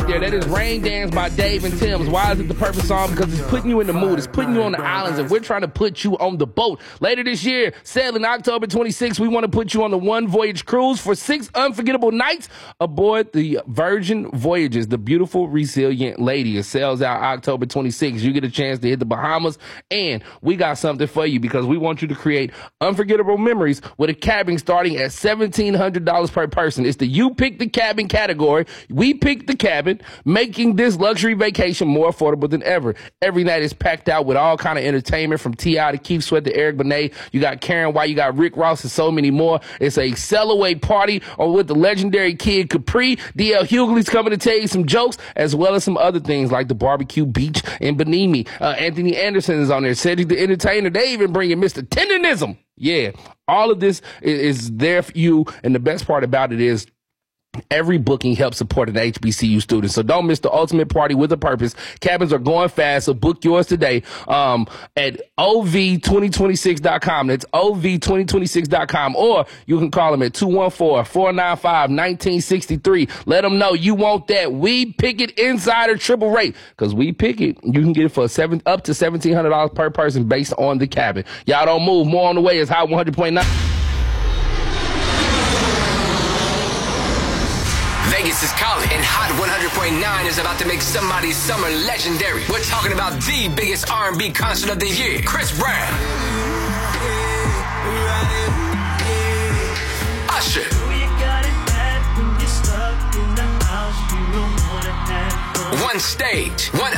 there. That is Rain Dance by Dave and Tim's. Why is it the perfect song? Because it's putting you in the mood. It's putting you on the islands, and we're trying to put you on the boat. Later this year, sailing October 26th, we want to put you on the One Voyage cruise for 6 unforgettable nights aboard the Virgin Voyages. The beautiful, resilient lady. It sails out October 26th. You get a chance to hit the Bahamas, and we got something for you because we want you to create unforgettable memories with a cabin starting at $1,700 per person. It's the You Pick the Cabin category. We pick the cabin, making this luxury vacation more affordable than ever. Every night is packed out with all kind of entertainment from T.I. to Keith Sweat to Eric Benet. You got Karen White, you got Rick Ross, and so many more. It's a sail-away party or with the legendary Kid Capri. D.L. Hughley's coming to tell you some jokes, as well as some other things like the barbecue beach in Benimi. Anthony Anderson is on there. Cedric the Entertainer. They even bring in Mr. Tenderism. Yeah, all of this is there for you, and the best part about it is every booking helps support an HBCU student. So don't miss the ultimate party with a purpose. Cabins are going fast, so book yours today at OV2026.com. That's OV2026.com. Or you can call them at 214-495-1963. Let them know you want that We Pick It Insider triple rate, because We Pick It, you can get it for up to $1,700 per person based on the cabin. Y'all don't move. More on the way. It's Hot 100.9. Vegas is calling, and Hot 100.9 is about to make somebody's summer legendary. We're talking about the biggest R&B concert of the year, Chris Brown, Usher, one stage, one